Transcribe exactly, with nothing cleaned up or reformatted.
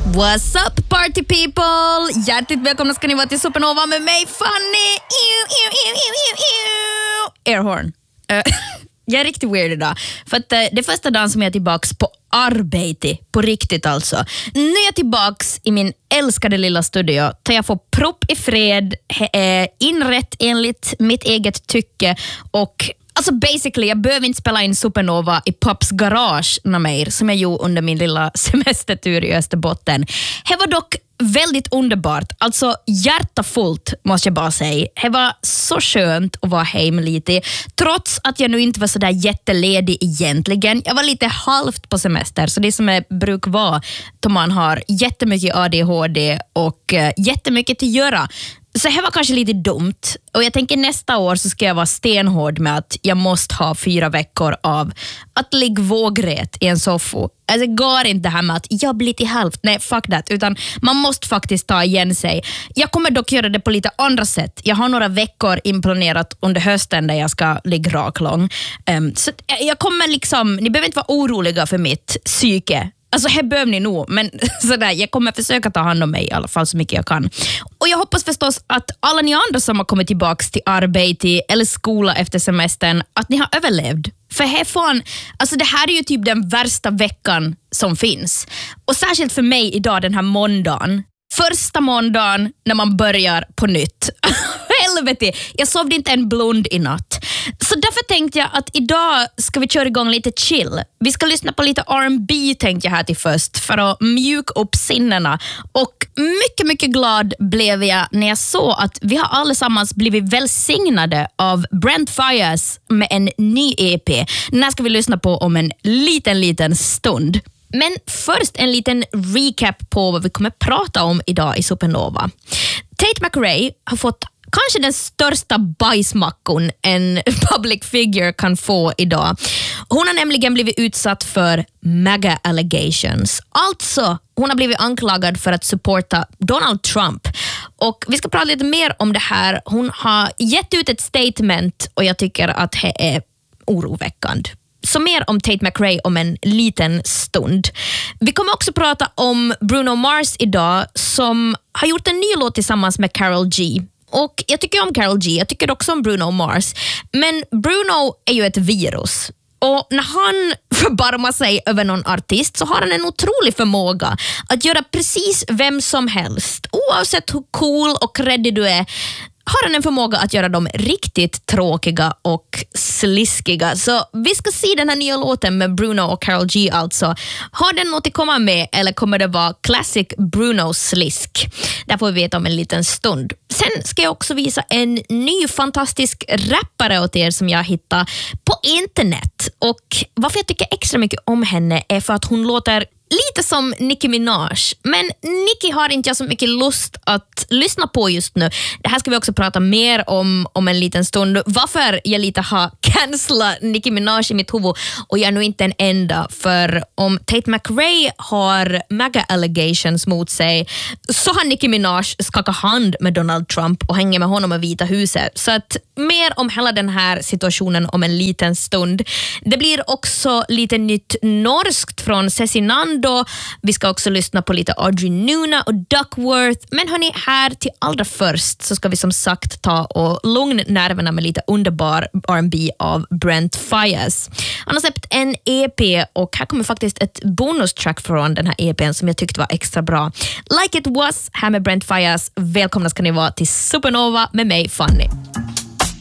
What's up party people? Hjärtligt välkomna ska ni vara till Supernova med mig Fanny. Ew, ew, ew, ew, ew. Airhorn. Uh, jag är riktigt weird idag. För att uh, det är första dagen som jag är tillbaka på arbete. På riktigt alltså. Nu är jag tillbaks i min älskade lilla studio. Där jag får propp i fred. Uh, inrätt enligt mitt eget tycke. Och alltså basically, jag behöver inte spela in Supernova i Pops garage något mer, som jag gjorde under min lilla semestertur i Österbotten. Det var dock väldigt underbart, alltså hjärtafullt måste jag bara säga. Det var så skönt att vara hem lite, trots att jag nu inte var så där jätteledig egentligen. Jag var lite halvt på semester, så det som är bruk vara då man har jättemycket A D H D och uh, jättemycket att göra. Så det var kanske lite dumt. Och jag tänker nästa år så ska jag vara stenhård med att jag måste ha fyra veckor av att ligga vågrätt i en soffa. Alltså det går inte det här med att jag blir till halvt. Nej, fuck that. Utan man måste faktiskt ta igen sig. Jag kommer dock göra det på lite andra sätt. Jag har några veckor inplanerat under hösten där jag ska ligga raklång. Um, så jag kommer liksom, ni behöver inte vara oroliga för mitt psyke. Alltså här behöver ni nog, men sådär, jag kommer försöka ta hand om mig i alla fall så mycket jag kan. Och jag hoppas förstås att alla ni andra som har kommit tillbaka till arbete eller skola efter semestern, att ni har överlevt. För här fan, alltså det här är ju typ den värsta veckan som finns. Och särskilt för mig idag, den här måndagen. Första måndagen när man börjar på nytt. Helvete, jag sovde inte en blund i natt. Så därför tänkte jag att idag ska vi köra igång lite chill. Vi ska lyssna på lite R and B tänkte jag här till först, för att mjuka upp sinnena. Och mycket, mycket glad blev jag när jag såg att vi har allesammans blivit välsignade av Brent Faiyaz med en ny E P. Den här ska vi lyssna på om en liten, liten stund. Men först en liten recap på vad vi kommer prata om idag i Supernova. Tate McRae har fått kanske den största bajsmackon en public figure kan få idag. Hon har nämligen blivit utsatt för mega allegations. Alltså, hon har blivit anklagad för att supporta Donald Trump. Och vi ska prata lite mer om det här. Hon har gett ut ett statement och jag tycker att det är oroväckande. Så mer om Tate McRae om en liten stund. Vi kommer också prata om Bruno Mars idag, som har gjort en ny låt tillsammans med Karol G. Och jag tycker om Karol G, jag tycker också om Bruno Mars. Men Bruno är ju ett virus. Och när han förbarmar sig över någon artist så har han en otrolig förmåga att göra precis vem som helst, oavsett hur cool och creddig du är, har han en förmåga att göra dem riktigt tråkiga och sliskiga. Så vi ska se den här nya låten med Bruno och Karol G alltså. Har den något att komma med eller kommer det vara classic Bruno slisk? Det får vi veta om en liten stund. Sen ska jag också visa en ny fantastisk rappare åt er som jag hittade på internet. Och varför jag tycker extra mycket om henne är för att hon låter lite som Nicki Minaj. Men Nicki har inte jag så mycket lust att lyssna på just nu. Det här ska vi också prata mer om om en liten stund. Varför jag lite har cancelat Nicki Minaj i mitt huvud. Och jag är nu inte en enda. För om Tate McRae har mega allegations mot sig, så har Nicki Minaj skakat hand med Donald Trump och hänger med honom i Vita huset. Så att mer om hela den här situationen om en liten stund. Det blir också lite nytt norskt från Cezinando. Vi ska också lyssna på lite Audrey Nuna och Duckworth. Men hörni, här till allra först så ska vi som sagt ta och lugna nerverna med lite underbar R and B av Brent Faiyaz. Han har släppt en E P och här kommer faktiskt ett bonustrack från den här E P:n som jag tyckte var extra bra. Like It Was, här med Brent Faiyaz. Välkomna ska ni vara till Supernova med mig, Fanny.